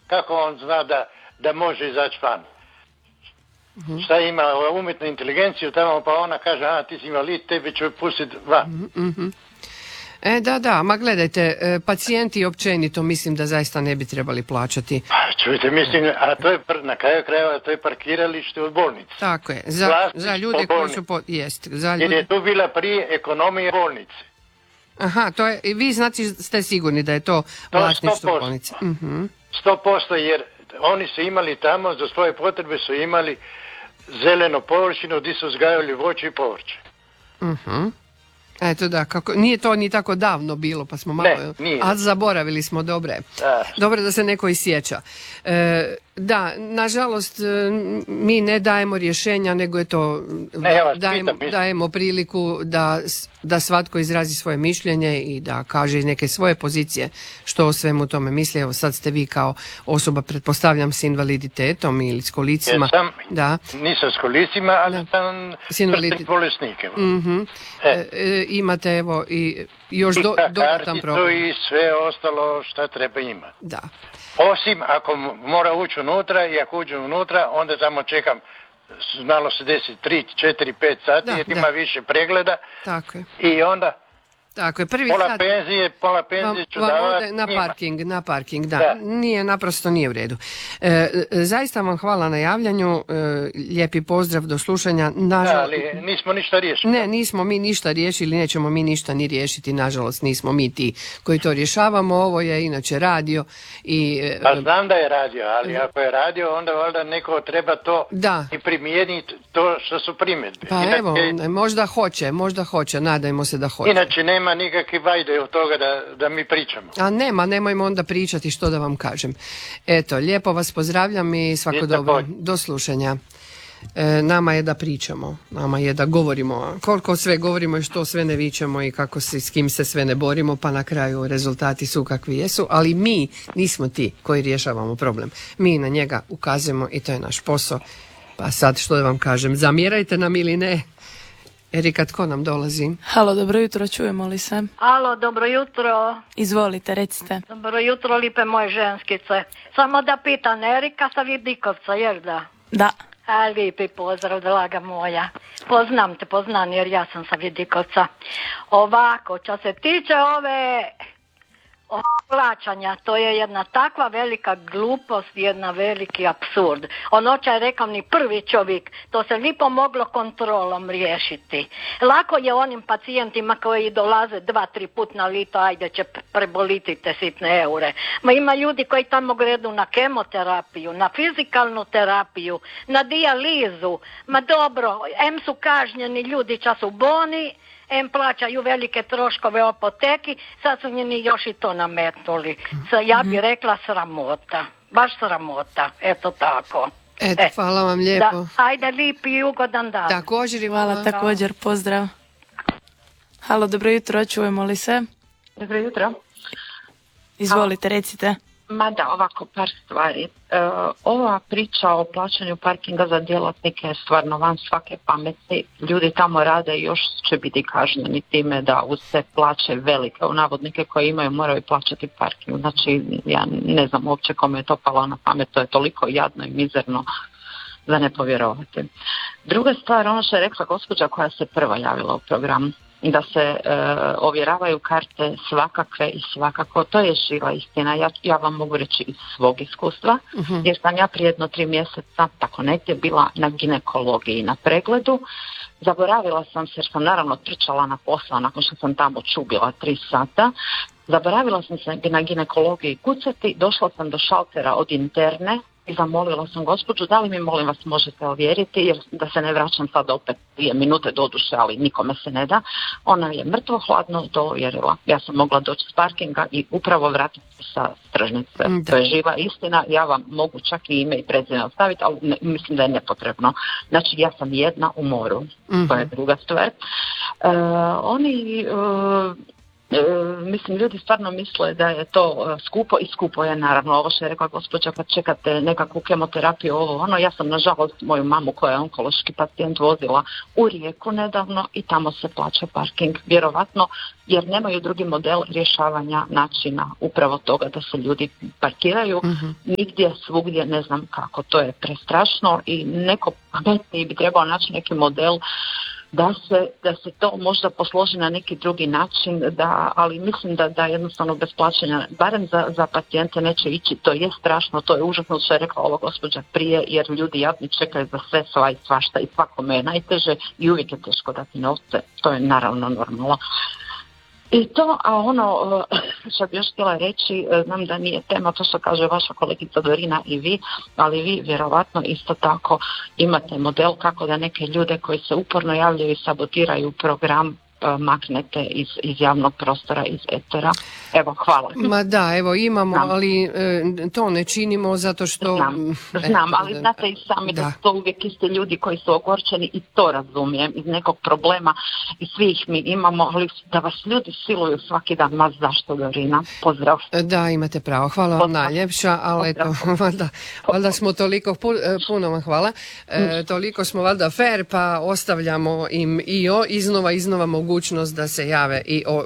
kako on zna da može izaći van? Šta ima umjetnu inteligenciju tamo, pa ona kaže, ti si invalid, tebi ću pustiti van. Da, ma gledajte, pacijenti općenito mislim da zaista ne bi trebali plaćati. Pa čujte, mislim, a to je na kraju krajeva, to je parkiralište od bolnice. Tako je, za ljude koji su... Jer je tu bila prije ekonomija bolnice. Aha, to je, vi ste sigurni da je to vlasništvo bolnice? 100%, jer oni su imali tamo, za svoje potrebe su imali zelenu površinu gdje su uzgajali voće i povrće. Eto da, nije to ni tako davno bilo, pa smo malo... Nije. A zaboravili smo, dobro da se neko isjeća. Da, nažalost, mi ne dajemo rješenja, nego je to dajemo priliku da svatko izrazi svoje mišljenje i da kaže neke svoje pozicije što o svemu tome misli. Evo sad ste vi kao osoba, pretpostavljam, s invaliditetom ili s kolicima. Nisam s kolicima, ali sam prstih bolesnike. Imate evo i još dodatan problem. I sve ostalo šta treba imati. Da. Osim ako mora ući unutra i ako uđe unutra, onda tamo čekam, znalo se desiti 3, 4, 5 sati jer ima više pregleda. Tako je. I onda tako je, prvi pola penzije ću davati na parking, da. Naprosto nije u redu. Zaista vam hvala na javljanju, lijepi pozdrav, do slušanja. Ali nismo ništa riješili. Ne, nismo mi ništa riješili, nećemo mi ništa ni riješiti, nažalost nismo mi ti koji to rješavamo, ovo je inače radio. Pa znam da je radio, ali ako je radio, onda valjda neko treba to i primijeniti to što su primjedbe. Pa evo, možda hoće, nadajmo se da hoće. Inače nema nikakve vajde od toga da mi pričamo. A nemojmo onda pričati, što da vam kažem. Eto, lijepo vas pozdravljam i svako dobro. Do slušanja. Nama je da pričamo, nama je da govorimo. Koliko sve govorimo i što sve ne vičemo i kako s kim se sve ne borimo, pa na kraju rezultati su kakvi jesu, ali mi nismo ti koji rješavamo problem. Mi na njega ukazujemo i to je naš posao. Pa sad što da vam kažem, zamjerajte nam ili ne. Erika, tko nam dolazi? Halo, dobro jutro, čujemo li se? Halo, dobro jutro. Izvolite, recite. Dobro jutro, lipe moje ženskice. Samo da pitam, Erika sa Vidikovca, jel da? Da. Lijepi pozdrav, draga moja. Poznam jer ja sam sa Vidikovca. Ovako, što se tiče ove plaćanja, to je jedna takva velika glupost, jedna veliki apsurd. Onoća je rekao ni prvi čovjek, to se ni pomoglo kontrolom riješiti. Lako je onim pacijentima koji dolaze 2-3 put na lito, ajde će preboliti te sitne eure. Ma ima ljudi koji tamo gredu na kemoterapiju, na fizikalnu terapiju, na dijalizu. Ma dobro, em su kažnjeni ljudi čas u boni, em plaćaju velike troškove apoteki, sad su njeni još i to nametnuli. Ja bih rekla sramota, baš sramota, eto tako. Hvala vam lijepo. Ajde, lijepi i ugodan dan. Također i hvala, također, pozdrav. Halo, dobro jutro, čujemo li se? Dobro jutro. Izvolite, recite. Ma da, ovako par stvari. Ova priča o plaćanju parkinga za djelatnike je stvarno van svake pameti. Ljudi tamo rade i još će biti kažnjeni time da uz te plaće velike u navodnike koje imaju moraju plaćati parking. Znači, ja ne znam uopće kome je to palo na pamet, to je toliko jadno i mizerno da ne povjerovati. Druga stvar, ono što je rekla gospođa koja se prva javila u programu, da se ovjeravaju karte svakakve i svakako, to je živa istina. Ja vam mogu reći iz svog iskustva, jer sam ja prije 3 mjeseca tako negdje bila na ginekologiji na pregledu. Zaboravila sam se, jer sam naravno trčala na posao nakon što sam tamo čubila 3 sata. Zaboravila sam se na ginekologiji kucati, došla sam do šaltera od interne i zamolila sam gospođu da li mi molim vas možete ovjeriti, jer da se ne vraćam sad opet 2 minute doduše, ali nikome se ne da. Ona je mrtvo hladno to ovjerila. Ja sam mogla doći s parkinga i upravo vratiti sa tržnice. To je živa istina, ja vam mogu čak i ime i prezime ostaviti, ali mislim da je nepotrebno. Znači ja sam jedna u moru, to je druga stvar. Oni Mislim, ljudi stvarno misle da je to skupo i skupo je naravno ovo što je rekla gospođa kad čekate nekakvu kemoterapiju, ovo ono. Ja sam nažalost moju mamu koja je onkološki pacijent vozila u Rijeku nedavno i tamo se plaća parking, vjerovatno jer nemaju drugi model rješavanja načina upravo toga da se ljudi parkiraju. Nigdje, svugdje, ne znam kako, to je prestrašno i neko pametniji bi trebao naći neki model da se to možda posloži na neki drugi način, ali mislim da jednostavno bez plaćanja, barem za pacijente neće ići. To je strašno, to je užasno što je rekla ova gospođa prije, jer ljudi jadni čekaju za sve, sva i svašta i svakome je najteže i uvijek je teško dati novce, to je naravno normalno. I to, a ono što bi još htjela reći, znam da nije tema to što kaže vaša kolegica Dorina i vi, ali vi vjerovatno isto tako imate model kako da neke ljude koji se uporno javljaju i sabotiraju program maknete iz javnog prostora, iz etera. Evo, hvala. Ma da, evo imamo, ali to ne činimo zato što... Znam, ali znate i sami da su to uvijek isti ljudi koji su ogorčeni i to razumijem iz nekog problema i svi ih mi imamo, ali da vas ljudi siluju svaki dan, ma zašto, Dorina? Pozdrav. Da, imate pravo, hvala vam najljepša, ali eto, valjda smo toliko, puno vam hvala, toliko smo valjda fair, pa ostavljamo im iznova mogućnost da se jave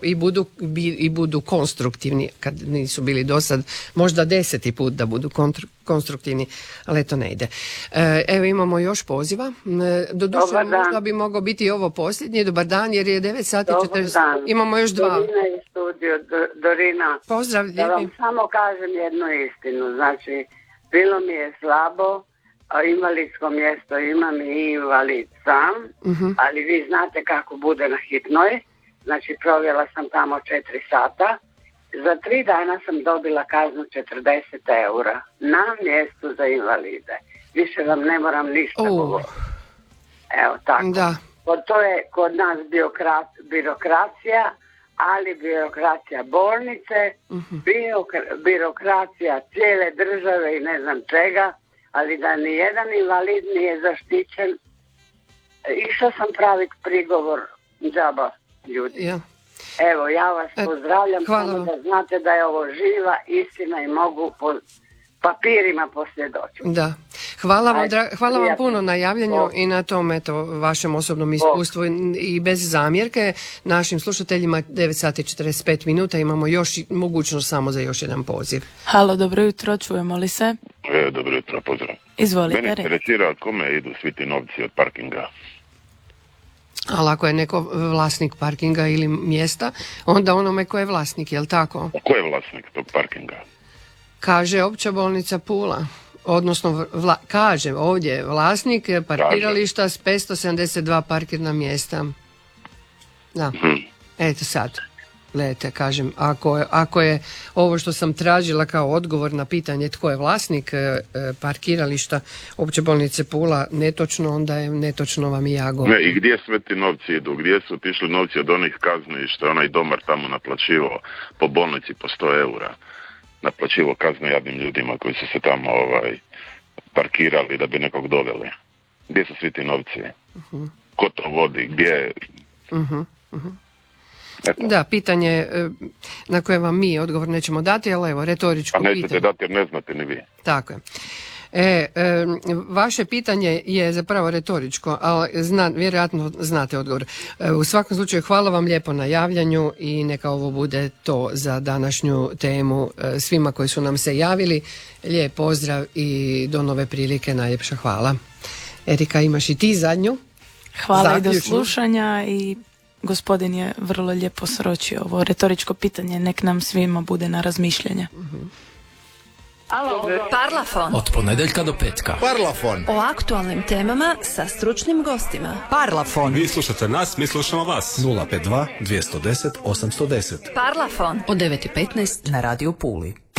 i budu konstruktivni kad nisu bili do sad, možda 10. put da budu konstruktivni, ali to ne ide. Evo imamo još poziva. Doduše možda bi moglo biti ovo posljednji. Dobar dan, jer je 9 sati 40. Imamo još 2. Dorina iz studio. Dorina. Pozdrav, lijepi. Da vam samo kažem jednu istinu. Znači, bilo mi je slabo, a invalidsko mjesto imam i invalid sam, ali vi znate kako bude na hitnoj. Znači, provjela sam tamo 4 sata. Za 3 dana sam dobila kaznu 40 eura na mjestu za invalide. Više vam ne moram ništa govoriti. Evo, tako. Da. To je kod nas birokracija, ali birokracija bolnice, birokracija cijele države i ne znam čega, ali da nijedan invalid nije zaštićen. Išao sam praviti prigovor džaba ljudi. Ja. Evo, ja vas pozdravljam, samo da znate da je ovo živa istina i mogu po papirima posvjedočiti. Da. Hvala vam puno na javljanju i na tom vašem osobnom iskustvu i bez zamjerke. Našim slušateljima 9 sati 45 minuta imamo još mogućnost samo za još jedan poziv. Halo, dobro jutro, čujemo li se? Dobro jutro, pozdrav. Izvolite. Mene interesira kome idu svi ti novci od parkinga. Ali ako je neko vlasnik parkinga ili mjesta, onda onome ko je vlasnik, je li tako? Ko je vlasnik tog parkinga? Kaže Opća bolnica Pula. Odnosno, kaže ovdje vlasnik parkirališta s 572 parkirna mjesta. Da. Eto sad. Gledajte, kažem, ako je ovo što sam tražila kao odgovor na pitanje tko je vlasnik parkirališta Opće bolnice Pula netočno, onda je netočno vam i ja govorim. Ne, i gdje sve ti novci idu? Gdje su otišli novci od onih kazni što je onaj domar tamo naplaćivao po bolnici po 100 eura? Naplaćivao kazne jadnim ljudima koji su se tamo parkirali da bi nekog doveli. Gdje su svi ti novci? Ko to vodi? Gdje? Da, pitanje na koje vam mi odgovor nećemo dati, ali evo, retoričko pitanje. A nećete dati jer ne znate ni vi. Tako je. Vaše pitanje je zapravo retoričko, ali vjerojatno znate odgovor. U svakom slučaju hvala vam lijepo na javljanju i neka ovo bude to za današnju temu. Svima koji su nam se javili, lijep pozdrav i do nove prilike, najljepša hvala. Erika, imaš i ti zadnju? Hvala i do slušanja i gospodin je vrlo lijepo sročio ovo retoričko pitanje, nek nam svima bude na razmišljanje. Parlafon. Od ponedjeljka do petka. Parlafon. O aktualnim temama sa stručnim gostima. Parlafon. Vi slušate nas, mi slušamo vas. 052 210 810. Parlafon. Od 9:15 na Radio Puli.